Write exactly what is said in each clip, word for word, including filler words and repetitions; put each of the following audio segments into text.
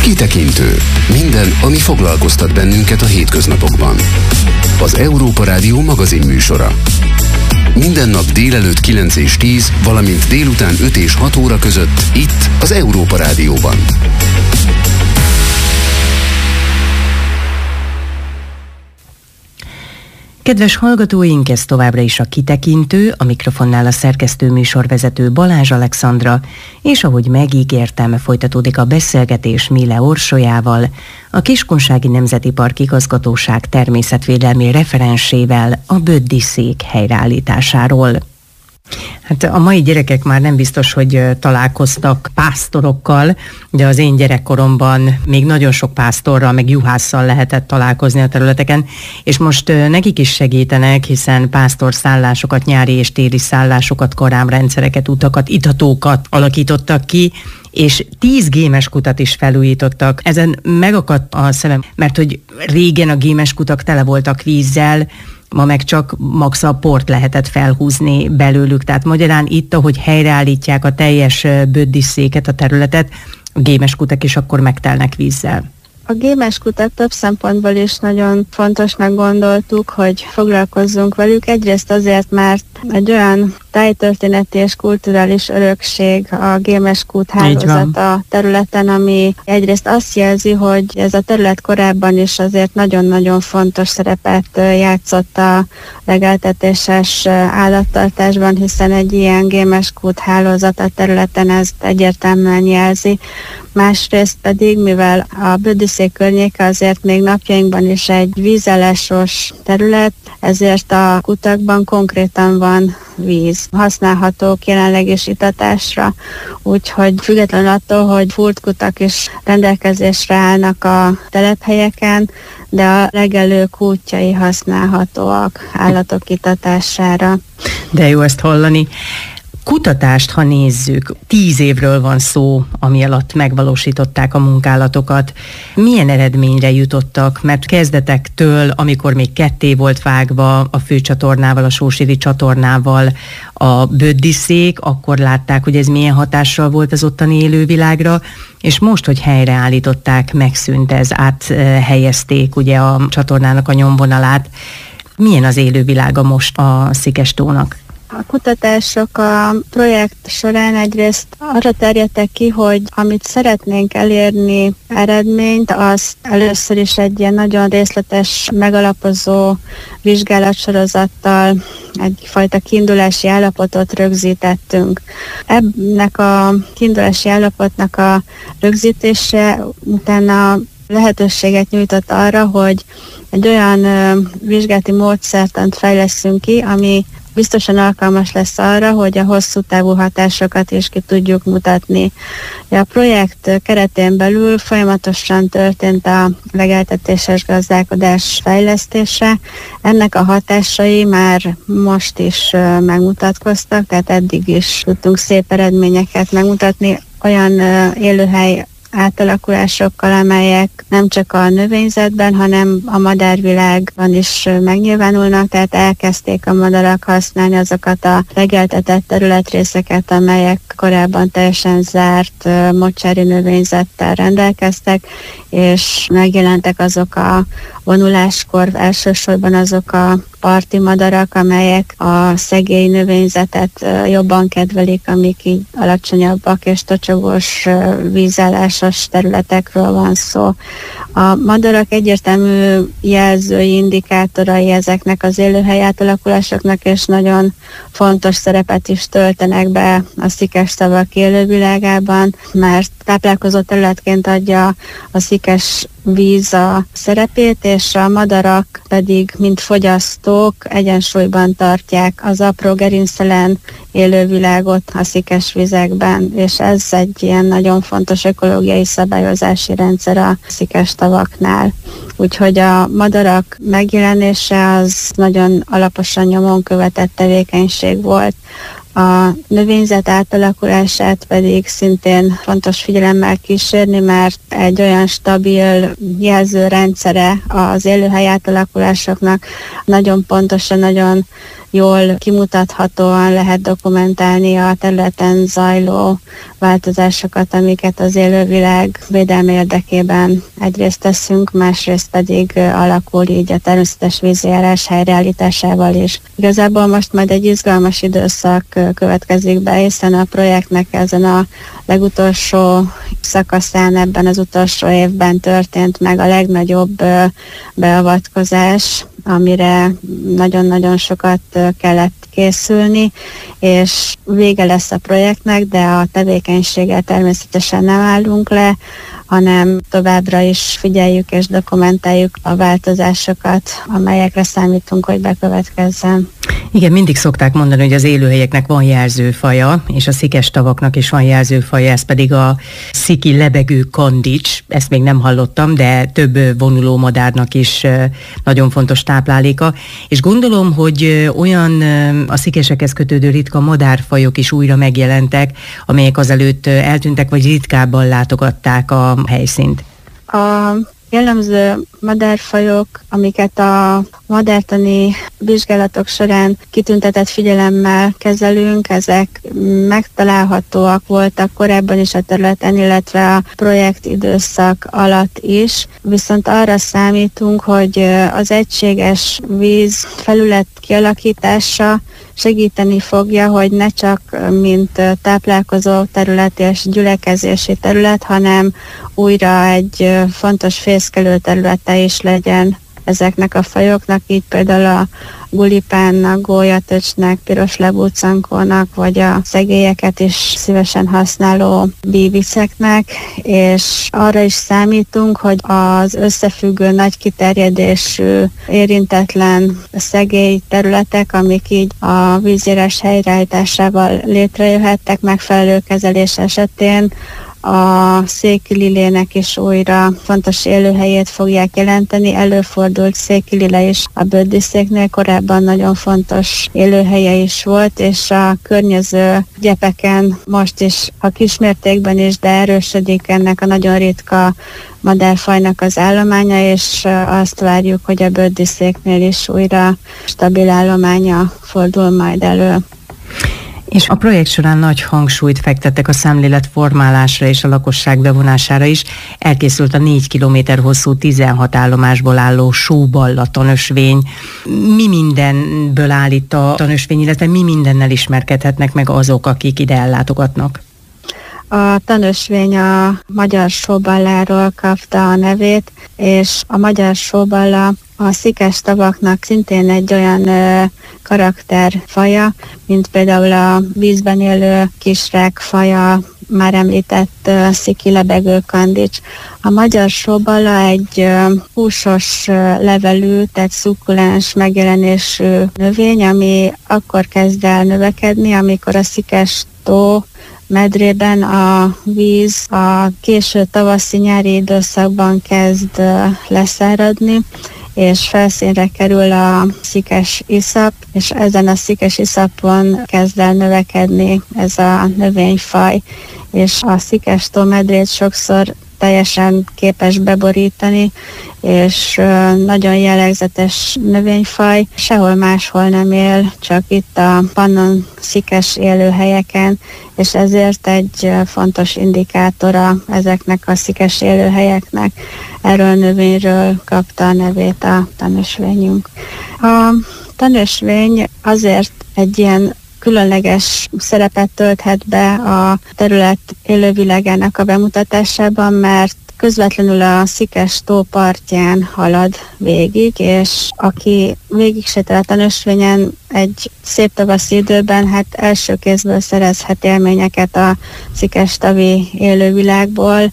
Kitekintő. Minden, ami foglalkoztat bennünket a hétköznapokban. Az Európa Rádió magazin műsora. Minden nap délelőtt kilenc és tíz, valamint délután öt és hat óra között itt az Európa Rádióban. Kedves hallgatóink, ez továbbra is a Kitekintő, a mikrofonnál a szerkesztő műsorvezető Balázs Alexandra, és ahogy megígértem, folytatódik a beszélgetés Mille Orsolyával, a Kiskunsági Nemzeti Park Igazgatóság természetvédelmi referensével a Böddi-szék helyreállításáról. Hát a mai gyerekek már nem biztos, hogy találkoztak pásztorokkal, de az én gyerekkoromban még nagyon sok pásztorral, meg juhásszal lehetett találkozni a területeken, és most nekik is segítenek, hiszen pásztorszállásokat, nyári és téli szállásokat, karámrendszereket, utakat, itatókat alakítottak ki, és tíz gémes kutat is felújítottak. Ezen megakadt a szemem, mert hogy régen a gémes kutak tele voltak vízzel, ma meg csak max a port lehetett felhúzni belőlük. Tehát magyarán itt, ahogy helyreállítják a teljes Böddi-széket, a területet, a gémes kutak is akkor megtelnek vízzel. A gémes kutak több szempontból is nagyon fontosnak gondoltuk, hogy foglalkozzunk velük. Egyrészt azért, mert egy olyan tájtörténeti és kulturális örökség a gémes kút hálózat a területen, ami egyrészt azt jelzi, hogy ez a terület korábban is azért nagyon-nagyon fontos szerepet játszott a legeltetéses állattartásban, hiszen egy ilyen gémes kút hálózat a területen ezt egyértelműen jelzi. Másrészt pedig, mivel a Böddi-szék környéke azért még napjainkban is egy vízellásos terület, ezért a kutakban konkrétan van víz. Használhatók jelenleg is itatásra, úgyhogy függetlenül attól, hogy furtkutak is rendelkezésre állnak a telephelyeken, de a legelő kútjai használhatóak állatok itatására. De jó ezt hallani. Kutatást, ha nézzük, tíz évről van szó, ami alatt megvalósították a munkálatokat. Milyen eredményre jutottak? Mert kezdetektől, amikor még ketté volt vágva a főcsatornával, a Sósiri csatornával a Böddi-szék, akkor látták, hogy ez milyen hatással volt az ottani élővilágra, és most, hogy helyreállították, megszűnt ez, áthelyezték ugye a csatornának a nyomvonalát. Milyen az élővilága most a Szikes-tónak? A kutatások a projekt során egyrészt arra terjedtek ki, hogy amit szeretnénk elérni eredményt, azt először is egy ilyen nagyon részletes, megalapozó vizsgálatsorozattal egyfajta kiindulási állapotot rögzítettünk. Ennek a kiindulási állapotnak a rögzítése utána lehetőséget nyújtott arra, hogy egy olyan ö, vizsgálati módszertant fejleszünk ki, ami biztosan alkalmas lesz arra, hogy a hosszú távú hatásokat is ki tudjuk mutatni. A projekt keretén belül folyamatosan történt a legeltetéses gazdálkodás fejlesztése. Ennek a hatásai már most is megmutatkoztak, tehát eddig is tudtunk szép eredményeket megmutatni, olyan élőhely átalakulásokkal, amelyek nem csak a növényzetben, hanem a madárvilágban is megnyilvánulnak, tehát elkezdték a madarak használni azokat a legeltetett területrészeket, amelyek korábban teljesen zárt mocsári növényzettel rendelkeztek, és megjelentek azok a vonuláskor elsősorban azok a parti madarak, amelyek a szegély növényzetet jobban kedvelik, amik így alacsonyabbak és tocsogós vízállásos területekről van szó. A madarak egyértelmű jelzői, indikátorai ezeknek az élőhely átalakulásoknak, és nagyon fontos szerepet is töltenek be a Szikes-tavak élővilágában, mert táplálkozó területként adja a szikes víz a szerepét, és a madarak pedig, mint fogyasztók, egyensúlyban tartják az apró gerinctelen élővilágot a szikes vizekben, és ez egy ilyen nagyon fontos ökológiai szabályozási rendszer a Szikes-tavaknál. Úgyhogy a madarak megjelenése az nagyon alaposan nyomon követett tevékenység volt. A növényzet átalakulását pedig szintén fontos figyelemmel kísérni, mert egy olyan stabil jelzőrendszere az élőhely átalakulásoknak nagyon pontosan, nagyon jól kimutathatóan lehet dokumentálni a területen zajló változásokat, amiket az élővilág védelme érdekében egyrészt teszünk, másrészt pedig alakul így a természetes vízjárás helyreállításával is. Igazából most majd egy izgalmas időszak következik be, hiszen a projektnek ezen a legutolsó szakaszán ebben az utolsó évben történt meg a legnagyobb beavatkozás, amire nagyon-nagyon sokat kellett készülni, és vége lesz a projektnek, de a tevékenységgel természetesen nem állunk le, hanem továbbra is figyeljük és dokumentáljuk a változásokat, amelyekre számítunk, hogy bekövetkezzen. Igen, mindig szokták mondani, hogy az élőhelyeknek van jelzőfaja, és a szikes tavaknak is van jelzőfaja, ez pedig a sziki lebegő kandics, ezt még nem hallottam, de több vonuló madárnak is nagyon fontos tápláléka, és gondolom, hogy olyan a szikesekhez kötődő ritka madárfajok is újra megjelentek, amelyek azelőtt eltűntek, vagy ritkábban látogatták a helyszínt. A jellemző madárfajok, amiket a madártani vizsgálatok során kitüntetett figyelemmel kezelünk, ezek megtalálhatóak voltak korábban is a területen, illetve a projekt időszak alatt is, viszont arra számítunk, hogy az egységes víz felület kialakítása segíteni fogja, hogy ne csak mint táplálkozó terület és gyülekezési terület, hanem újra egy fontos fészkelő területe is legyen ezeknek a fajoknak, így például a gulipánnak, gólyatöcsnek, piros lebúcankónak, vagy a szegélyeket is szívesen használó bíviceknek, és arra is számítunk, hogy az összefüggő nagy kiterjedésű, érintetlen szegély területek, amik így a vízjárás helyreállításával létrejöhettek megfelelő kezelés esetén, a székililének is újra fontos élőhelyét fogják jelenteni. Előfordult székilile is a böddiszéknél, korábban nagyon fontos élőhelye is volt, és a környező gyepeken most is, ha kismértékben is, de erősödik ennek a nagyon ritka madárfajnak az állománya, és azt várjuk, hogy a böddiszéknél is újra stabil állománya fordul majd elő. És a projekt során nagy hangsúlyt fektettek a szemléletformálásra és a lakosság bevonására is. Elkészült a négy kilométer hosszú tizenhat állomásból álló sóballa tanösvény. Mi mindenből áll itt a tanösvény, illetve mi mindennel ismerkedhetnek meg azok, akik ide ellátogatnak? A tanösvény a magyar sóballáról kapta a nevét, és a magyar sóballa a szikes tavaknak szintén egy olyan ö, karakterfaja, mint például a vízben élő kisrák faja, már említett ö, sziki lebegő kandics. A magyar sóballa egy ö, húsos ö, levelű, tehát szukkulens megjelenésű növény, ami akkor kezd el növekedni, amikor a szikes tó medrében a víz a késő tavaszi-nyári időszakban kezd leszáradni, és felszínre kerül a szikes iszap, és ezen a szikes iszapon kezd el növekedni ez a növényfaj, és a szikes tó medrét sokszor teljesen képes beborítani, és nagyon jellegzetes növényfaj, sehol máshol nem él, csak itt a Pannon szikes élőhelyeken, és ezért egy fontos indikátora ezeknek a szikes élőhelyeknek. Erről a növényről kapta a nevét a tanösvényünk. A tanösvény azért egy ilyen különleges szerepet tölthet be a terület élővilágának a bemutatásában, mert közvetlenül a szikes tó partján halad végig, és aki végig sétál a tanösvényen egy szép tavaszi időben, hát első kézből szerezhet élményeket a szikes tavi élővilágból,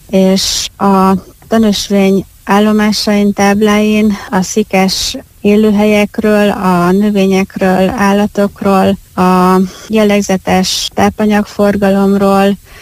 és a tanösvény állomásain, tábláin a szikes élőhelyekről, a növényekről, állatokról, a jellegzetes tápanyagforgalomról,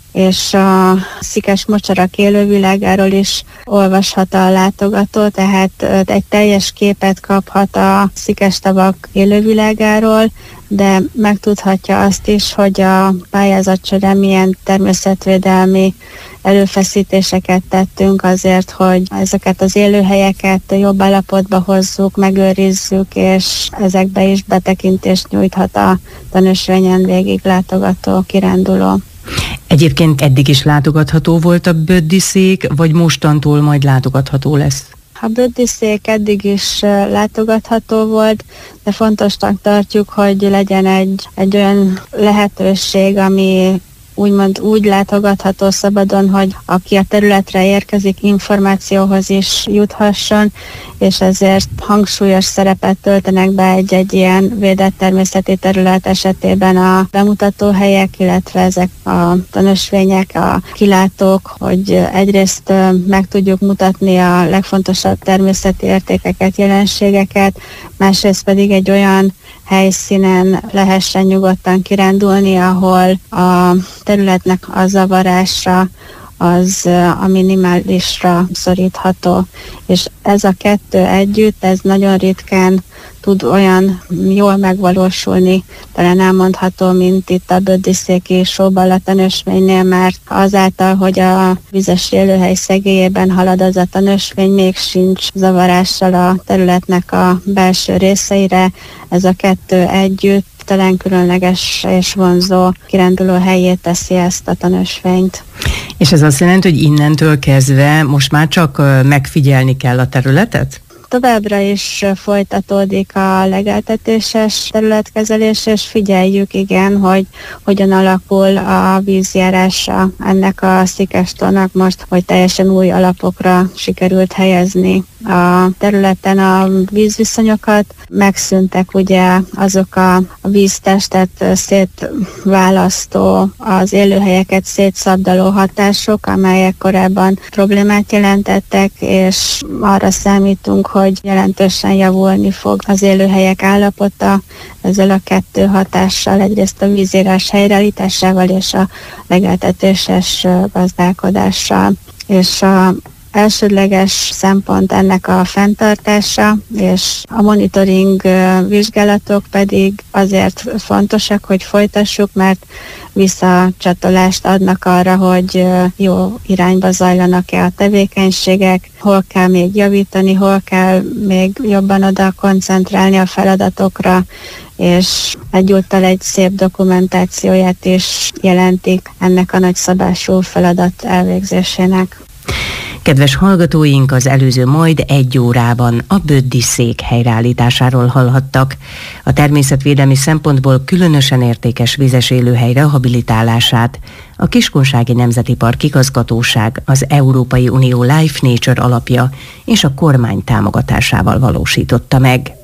és a szikes mocsarak élővilágáról is olvashat a látogató, tehát egy teljes képet kaphat a szikestavak élővilágáról, de megtudhatja azt is, hogy a pályázat során milyen természetvédelmi előfeszítéseket tettünk azért, hogy ezeket az élőhelyeket jobb állapotba hozzuk, megőrizzük, és ezekbe is betekintést nyújthat a tanúsvényen végig látogató kiránduló. Egyébként eddig is látogatható volt a böddiszék, vagy mostantól majd látogatható lesz? A böddiszék eddig is látogatható volt, de fontosnak tartjuk, hogy legyen egy, egy olyan lehetőség, ami úgymond úgy látogatható szabadon, hogy aki a területre érkezik, információhoz is juthasson, és ezért hangsúlyos szerepet töltenek be egy-egy ilyen védett természeti terület esetében a bemutatóhelyek, illetve ezek a tanúsvények, a kilátók, hogy egyrészt meg tudjuk mutatni a legfontosabb természeti értékeket, jelenségeket, másrészt pedig egy olyan helyszínen lehessen nyugodtan kirándulni, ahol a területnek a zavarása az a minimálisra szorítható. És ez a kettő együtt, ez nagyon ritkán tud olyan jól megvalósulni, talán elmondható, mint itt a böddiszéki Sóballa tanúsvénynél, mert azáltal, hogy a vizes élőhely szegélyében halad az a tanúsvény, még sincs zavarással a területnek a belső részeire, ez a kettő együtt talán különleges és vonzó kiránduló helyét teszi ezt a tanúsvényt. És ez azt jelenti, hogy innentől kezdve most már csak megfigyelni kell a területet? Továbbra is folytatódik a legeltetéses területkezelés, és figyeljük, igen, hogy hogyan alakul a vízjárása ennek a szikestónak most, hogy teljesen új alapokra sikerült helyezni a területen a vízviszonyokat. Megszűntek ugye azok a, a víztestet szétválasztó, az élőhelyeket szétszabdaló hatások, amelyek korábban problémát jelentettek, és arra számítunk, hogy jelentősen javulni fog az élőhelyek állapota ezzel a kettő hatással, egyrészt a vízírás helyreállításával és a legeltetéses gazdálkodással. És a elsődleges szempont ennek a fenntartása, és a monitoring vizsgálatok pedig azért fontosak, hogy folytassuk, mert visszacsatolást adnak arra, hogy jó irányba zajlanak-e a tevékenységek, hol kell még javítani, hol kell még jobban oda koncentrálni a feladatokra, és egyúttal egy szép dokumentációját is jelentik ennek a nagyszabású feladat elvégzésének. Kedves hallgatóink, az előző majd egy órában a böddiszék helyreállításáról hallhattak. A természetvédelmi szempontból különösen értékes vizes élőhely rehabilitálását a Kiskunsági Nemzeti Park Igazgatóság, az Európai Unió Life Nature alapja és a kormány támogatásával valósította meg.